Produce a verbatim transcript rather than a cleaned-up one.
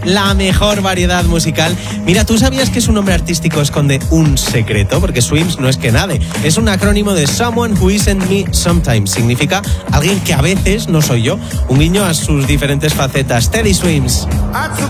la mejor variedad musical. Mira, ¿tú sabías que su nombre artístico esconde un secreto? Porque Swims no es que nade, es un acrónimo de Someone Who Isn't Me Sometimes. Significa alguien que a veces no soy yo. Un guiño a sus diferentes facetas. Teddy Swims.